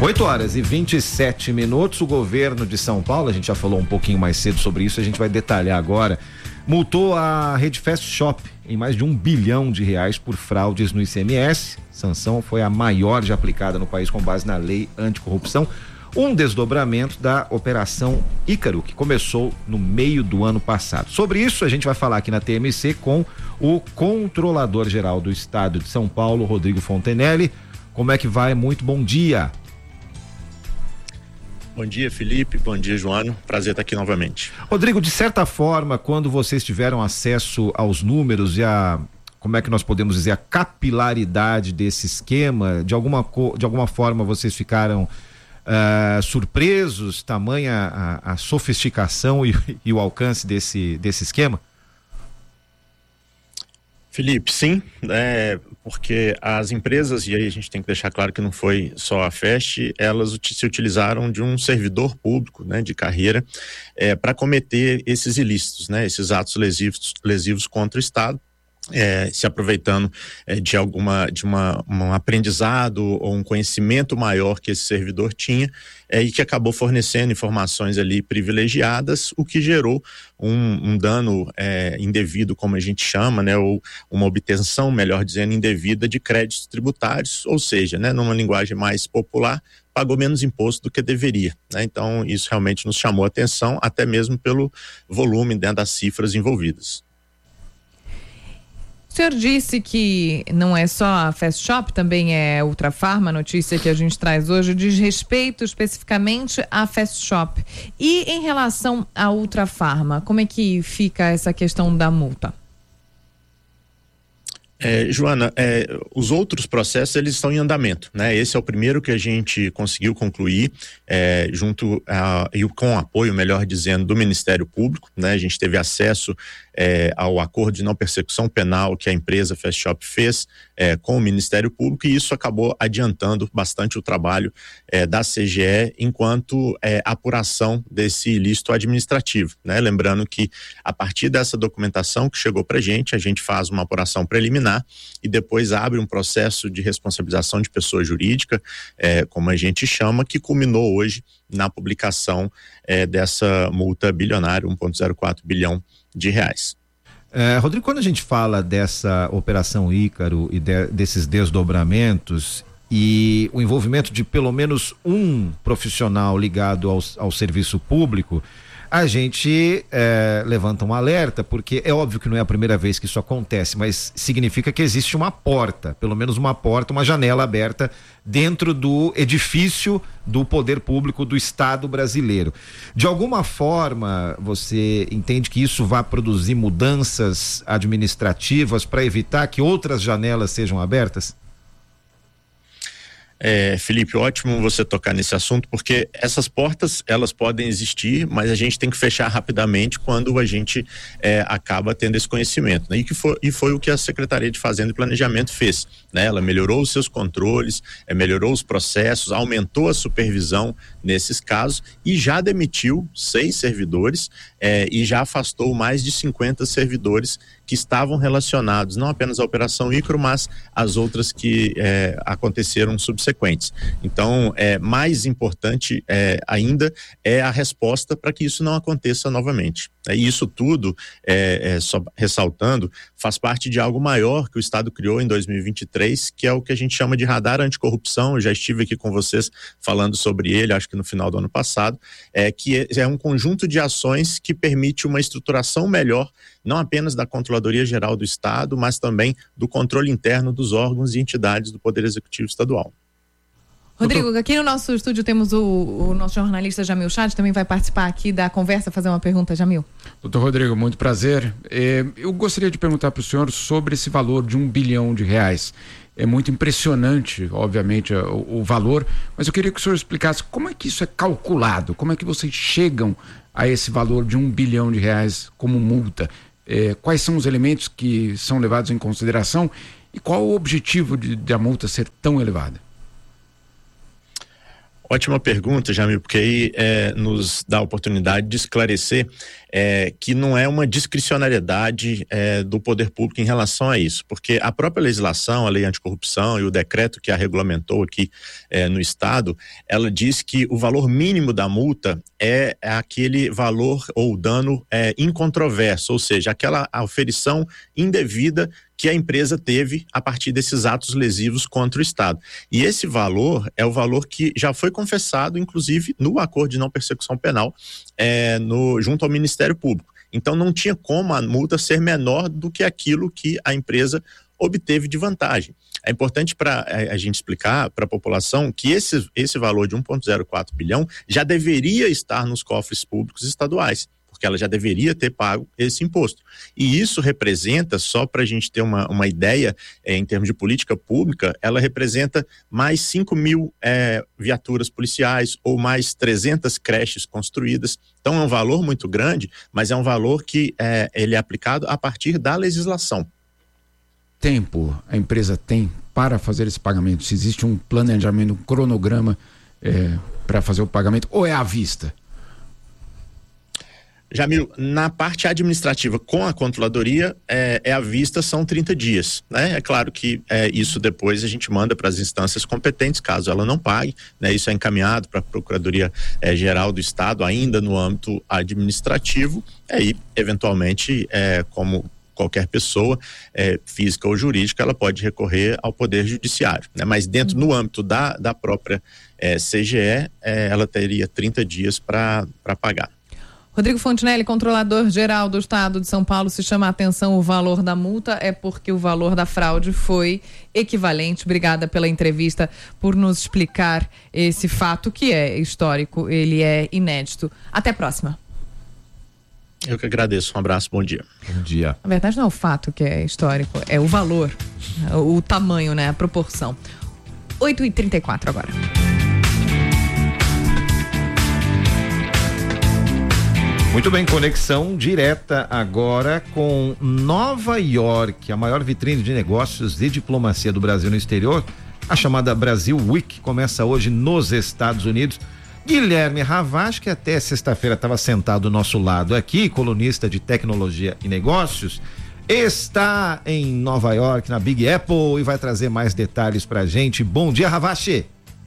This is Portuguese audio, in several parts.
8h27. O governo de São Paulo, a gente já falou um pouquinho mais cedo sobre isso, a gente vai detalhar agora, multou a Rede Fast Shop em mais de R$1 bilhão por fraudes no ICMS. Sanção foi a maior já aplicada no país com base na lei anticorrupção, um desdobramento da Operação Ícaro, que começou no meio do ano passado. Sobre isso a gente vai falar aqui na TMC com o controlador-geral do estado de São Paulo, Rodrigo Fontenelle. Como é que vai? Muito bom dia. Bom dia, Felipe. Bom dia, Joana. Prazer estar aqui novamente. Rodrigo, de certa forma, quando vocês tiveram acesso aos números e como é que nós podemos dizer, a capilaridade desse esquema, de alguma forma vocês ficaram surpresos, tamanha a sofisticação e o alcance desse esquema? Felipe, sim, porque as empresas, e aí a gente tem que deixar claro que não foi só a Fast, elas se utilizaram de um servidor público, de carreira, para cometer esses ilícitos, esses atos lesivos contra o Estado. Se aproveitando de um aprendizado ou um conhecimento maior que esse servidor tinha, e que acabou fornecendo informações ali privilegiadas, o que gerou um dano indevido, como a gente chama, ou uma obtenção, melhor dizendo, indevida de créditos tributários, ou seja, numa linguagem mais popular, pagou menos imposto do que deveria, Então isso realmente nos chamou a atenção, até mesmo pelo volume das cifras envolvidas. O senhor disse que não é só a Fast Shop, também é Ultrafarma, a notícia que a gente traz hoje diz respeito especificamente à Fast Shop. E em relação à Ultrafarma, como é que fica essa questão da multa? Joana, os outros processos eles estão em andamento, Esse é o primeiro que a gente conseguiu concluir junto e com o apoio, melhor dizendo, do Ministério Público, A gente teve acesso ao acordo de não persecução penal que a empresa Fast Shop fez com o Ministério Público, e isso acabou adiantando bastante o trabalho da CGE enquanto apuração desse ilícito administrativo, Lembrando que a partir dessa documentação que chegou pra gente, a gente faz uma apuração preliminar e depois abre um processo de responsabilização de pessoa jurídica, como a gente chama, que culminou hoje na publicação dessa multa bilionária, R$1,04 bilhão. Rodrigo, quando a gente fala dessa Operação Ícaro e desses desdobramentos e o envolvimento de pelo menos um profissional ligado ao serviço público, a gente levanta um alerta, porque é óbvio que não é a primeira vez que isso acontece, mas significa que existe uma porta, pelo menos uma porta, uma janela aberta dentro do edifício do poder público do Estado brasileiro. De alguma forma, você entende que isso vai produzir mudanças administrativas para evitar que outras janelas sejam abertas? Felipe, ótimo você tocar nesse assunto, porque essas portas, elas podem existir, mas a gente tem que fechar rapidamente quando a gente acaba tendo esse conhecimento, E foi o que a Secretaria de Fazenda e Planejamento fez, Ela melhorou os seus controles, melhorou os processos, aumentou a supervisão nesses casos e já demitiu 6 servidores e já afastou mais de 50 servidores que estavam relacionados não apenas à Operação Ícaro, mas às outras que aconteceram subsequentes. Então, mais importante ainda é a resposta para que isso não aconteça novamente. E isso tudo, só ressaltando, faz parte de algo maior que o Estado criou em 2023, que é o que a gente chama de radar anticorrupção. Eu já estive aqui com vocês falando sobre ele, acho que no final do ano passado, que é um conjunto de ações que permite uma estruturação melhor, não apenas da Controladoria Geral do Estado, mas também do controle interno dos órgãos e entidades do Poder Executivo Estadual. Rodrigo, aqui no nosso estúdio temos o nosso jornalista Jamil Chad, também vai participar aqui da conversa, fazer uma pergunta, Jamil. Doutor Rodrigo, muito prazer. Eu gostaria de perguntar para o senhor sobre esse valor de R$1 bilhão. É muito impressionante, obviamente, o valor, mas eu queria que o senhor explicasse como é que isso é calculado, como é que vocês chegam a esse valor de R$1 bilhão como multa. Quais são os elementos que são levados em consideração e qual o objetivo de a multa ser tão elevada? Ótima pergunta, Jamil, porque aí nos dá a oportunidade de esclarecer que não é uma discricionariedade do poder público em relação a isso, porque a própria legislação, a lei anticorrupção e o decreto que a regulamentou aqui no estado, ela diz que o valor mínimo da multa é aquele valor ou dano incontroverso, ou seja, aquela aferição indevida que a empresa teve a partir desses atos lesivos contra o Estado. E esse valor é o valor que já foi confessado, inclusive, no acordo de não persecução penal, junto ao Ministério Público. Então, não tinha como a multa ser menor do que aquilo que a empresa obteve de vantagem. É importante para a gente explicar para a população que esse valor de 1,04 bilhão já deveria estar nos cofres públicos estaduais, porque ela já deveria ter pago esse imposto. E isso representa, só para a gente ter uma ideia, em termos de política pública, ela representa mais 5 mil viaturas policiais ou mais 300 creches construídas. Então é um valor muito grande, mas é um valor que ele é aplicado a partir da legislação. Tempo a empresa tem para fazer esse pagamento? Se existe um planejamento, um cronograma para fazer o pagamento, ou é à vista? Jamil, na parte administrativa com a controladoria, à vista são 30 dias, né? É claro que isso depois a gente manda para as instâncias competentes, caso ela não pague, né? Isso é encaminhado para a Procuradoria Geral do Estado, ainda no âmbito administrativo, aí eventualmente, como qualquer pessoa, física ou jurídica, ela pode recorrer ao Poder Judiciário, né? Mas dentro, no âmbito da própria CGE, ela teria 30 dias para pagar. Rodrigo Fontinelli, controlador-geral do Estado de São Paulo, se chama a atenção o valor da multa, é porque o valor da fraude foi equivalente. Obrigada pela entrevista, por nos explicar esse fato que é histórico, ele é inédito. Até a próxima. Eu que agradeço, um abraço, bom dia. Bom dia. Na verdade não é o fato que é histórico, é o valor, o tamanho, né, a proporção. 8h34 agora. Muito bem, conexão direta agora com Nova York, a maior vitrine de negócios e diplomacia do Brasil no exterior. A chamada Brasil Week começa hoje nos Estados Unidos. Guilherme Ravache, que até sexta-feira estava sentado do nosso lado aqui, colunista de tecnologia e negócios, está em Nova York, na Big Apple, e vai trazer mais detalhes pra gente. Bom dia, Ravache.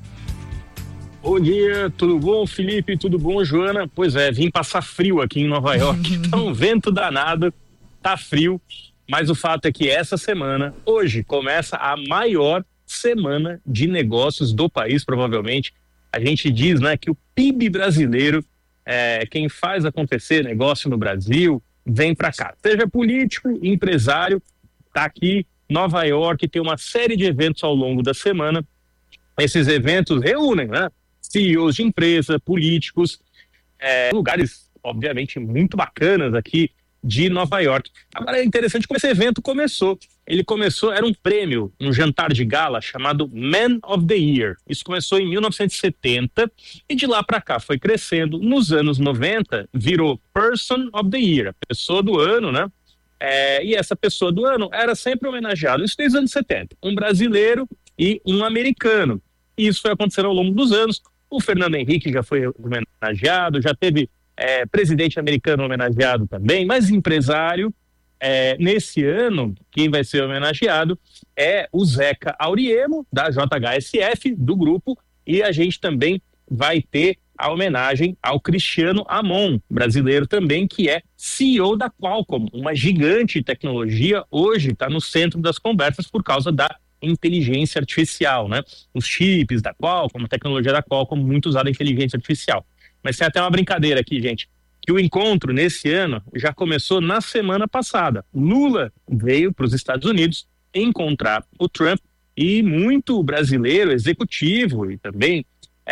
Bom dia, tudo bom, Felipe? Tudo bom, Joana? Pois é, vim passar frio aqui em Nova York. Tá um vento danado, tá frio, mas o fato é que essa semana, hoje, começa a maior semana de negócios do país, provavelmente. A gente diz, né, que o PIB brasileiro, quem faz acontecer negócio no Brasil, vem para cá. Seja político, empresário, tá aqui, Nova York, tem uma série de eventos ao longo da semana. Esses eventos reúnem, né, CEOs de empresa, políticos, lugares, obviamente, muito bacanas aqui de Nova York. Agora é interessante como esse evento começou. Ele começou, era um prêmio, um jantar de gala chamado Man of the Year. Isso começou em 1970 e de lá para cá foi crescendo. Nos anos 90 virou Person of the Year, a pessoa do ano, né? E essa pessoa do ano era sempre homenageada. Isso desde os anos 70. Um brasileiro e um americano. E isso foi acontecendo ao longo dos anos. O Fernando Henrique já foi homenageado, já teve presidente americano homenageado também, mas empresário, nesse ano, quem vai ser homenageado é o Zeca Auriemo, da JHSF, do grupo, e a gente também vai ter a homenagem ao Cristiano Amon, brasileiro também, que é CEO da Qualcomm, uma gigante de tecnologia, hoje está no centro das conversas por causa da inteligência artificial, né? Os chips da Qualcomm, a tecnologia da Qualcomm, muito usada em inteligência artificial. Mas tem até uma brincadeira aqui, gente, que o encontro nesse ano já começou na semana passada. Lula veio para os Estados Unidos encontrar o Trump e muito brasileiro, executivo e também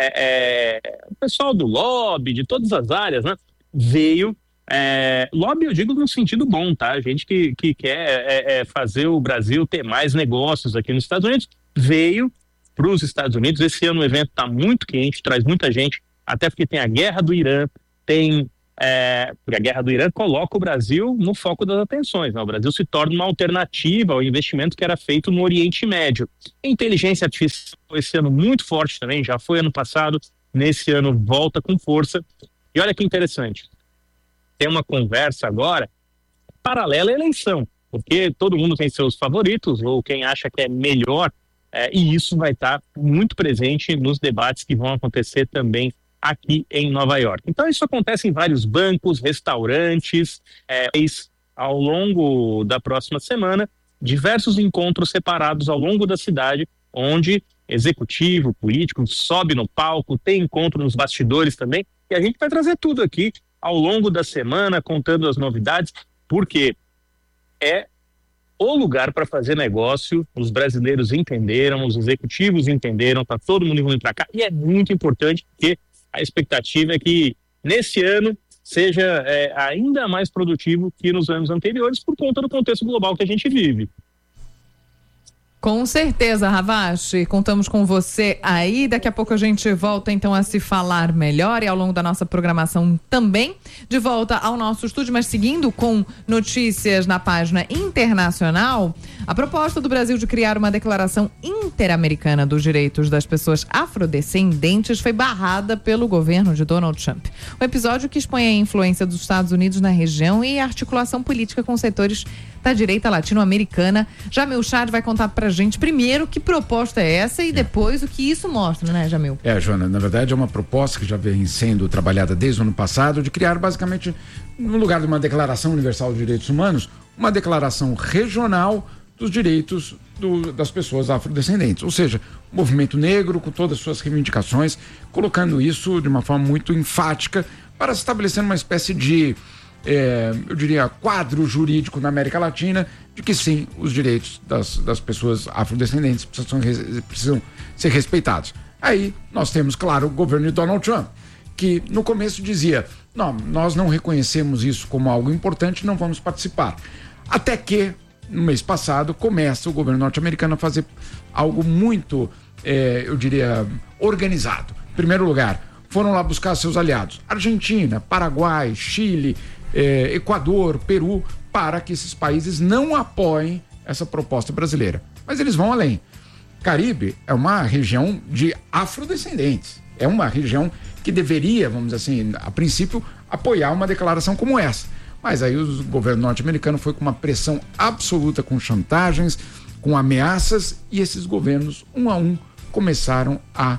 o pessoal do lobby, de todas as áreas, né? Veio, lobby eu digo no sentido bom, tá? Gente que quer fazer o Brasil ter mais negócios aqui nos Estados Unidos, veio para os Estados Unidos. Esse ano o evento está muito quente, traz muita gente, até porque tem a guerra do Irã, porque a guerra do Irã coloca o Brasil no foco das atenções, né? O Brasil se torna uma alternativa ao investimento que era feito no Oriente Médio. Inteligência artificial esse ano muito forte também, já foi ano passado, nesse ano volta com força. E olha que interessante, tem uma conversa agora paralela à eleição, porque todo mundo tem seus favoritos ou quem acha que é melhor, e isso vai estar muito presente nos debates que vão acontecer também aqui em Nova York. Então isso acontece em vários bancos, restaurantes, ao longo da próxima semana, diversos encontros separados ao longo da cidade, onde executivo, político, sobe no palco, tem encontro nos bastidores também, e a gente vai trazer tudo aqui ao longo da semana, contando as novidades, porque é o lugar para fazer negócio, os brasileiros entenderam, os executivos entenderam, tá todo mundo vindo para cá, e é muito importante, porque a expectativa é que nesse ano seja ainda mais produtivo que nos anos anteriores, por conta do contexto global que a gente vive. Com certeza, Ravache, contamos com você aí. Daqui a pouco a gente volta então a se falar melhor e ao longo da nossa programação também. De volta ao nosso estúdio, mas seguindo com notícias na página internacional, a proposta do Brasil de criar uma declaração interamericana dos direitos das pessoas afrodescendentes foi barrada pelo governo de Donald Trump. Um episódio que expõe a influência dos Estados Unidos na região e a articulação política com setores da direita latino-americana. Jamil Chad vai contar pra gente primeiro que proposta é essa e depois o que isso mostra, né, Jamil? Joana, na verdade é uma proposta que já vem sendo trabalhada desde o ano passado, de criar basicamente, no lugar de uma Declaração Universal dos Direitos Humanos, uma declaração regional dos direitos das pessoas afrodescendentes, ou seja, o movimento negro com todas as suas reivindicações, colocando isso de uma forma muito enfática para se estabelecer uma espécie de eu diria, quadro jurídico na América Latina de que sim, os direitos das pessoas afrodescendentes precisam ser respeitados. Aí nós temos, claro, o governo de Donald Trump, que no começo dizia, não, nós não reconhecemos isso como algo importante, não vamos participar. Até que, no mês passado, começa o governo norte-americano a fazer algo muito, eu diria, organizado. Em primeiro lugar, foram lá buscar seus aliados, Argentina, Paraguai, Chile, Equador, Peru, para que esses países não apoiem essa proposta brasileira. Mas eles vão além. Caribe é uma região de afrodescendentes. É uma região que deveria, vamos dizer assim, a princípio, apoiar uma declaração como essa. Mas aí o governo norte-americano foi com uma pressão absoluta, com chantagens, com ameaças, e esses governos, um a um, começaram a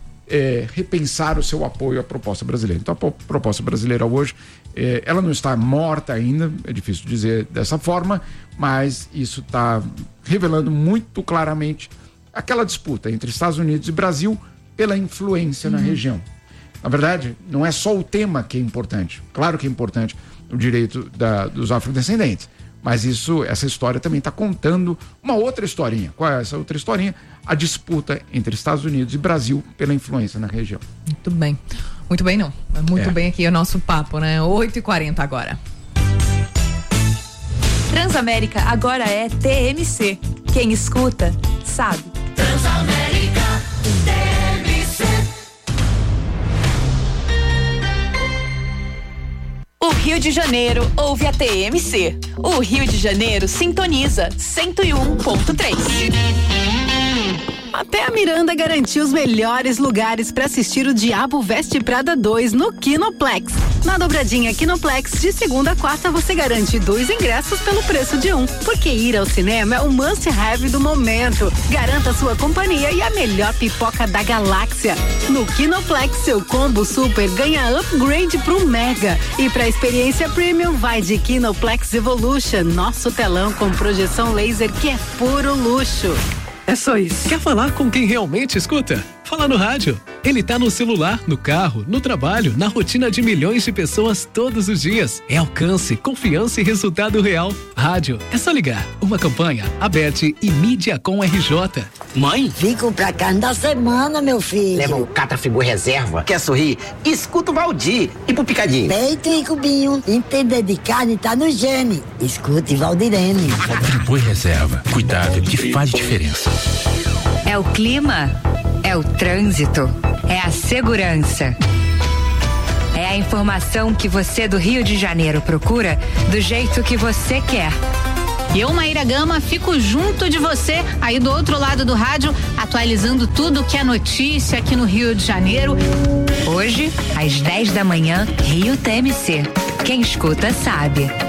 repensar o seu apoio à proposta brasileira. Então a proposta brasileira hoje, ela não está morta ainda, é difícil dizer dessa forma, mas isso está revelando muito claramente aquela disputa entre Estados Unidos e Brasil pela influência na região. Na verdade, não é só o tema que é importante, claro que é importante o direito dos afrodescendentes, mas essa história também está contando uma outra historinha. Qual é essa outra historinha? A disputa entre Estados Unidos e Brasil pela influência na região. Muito bem. Muito bem, não. Muito bem aqui o nosso papo, né? 8h40 agora. Transamérica agora é TMC. Quem escuta, sabe. Transamérica, TMC. O Rio de Janeiro ouve a TMC. O Rio de Janeiro sintoniza 101.3. Até a Miranda garantiu os melhores lugares para assistir o Diabo Veste Prada 2 no Kinoplex. Na dobradinha Kinoplex, de segunda a quarta, você garante 2 ingressos pelo preço de 1. Porque ir ao cinema é o must-have do momento. Garanta sua companhia e a melhor pipoca da galáxia. No Kinoplex, seu combo super ganha upgrade pro Mega. E pra experiência premium, vai de Kinoplex Evolution, nosso telão com projeção laser que é puro luxo. É só isso. Quer falar com quem realmente escuta? Fala no rádio. Ele tá no celular, no carro, no trabalho, na rotina de milhões de pessoas todos os dias. É alcance, confiança e resultado real. Rádio, é só ligar. Uma campanha, Abete e Mídiacom RJ. Mãe? Vim comprar carne da semana, meu filho. Leva o Catrafigura Reserva. Quer sorrir? Escuta o Valdir. E pro Picadinho? Peito e cubinho. Entender de carne tá no gene. Escute Valdirene. Friboi Reserva. Cuidado que faz diferença. É o clima, é o trânsito, é a segurança. É a informação que você do Rio de Janeiro procura do jeito que você quer. E eu, Maíra Gama, fico junto de você aí do outro lado do rádio, atualizando tudo que é notícia aqui no Rio de Janeiro. Hoje, às 10 da manhã, Rio TMC. Quem escuta sabe.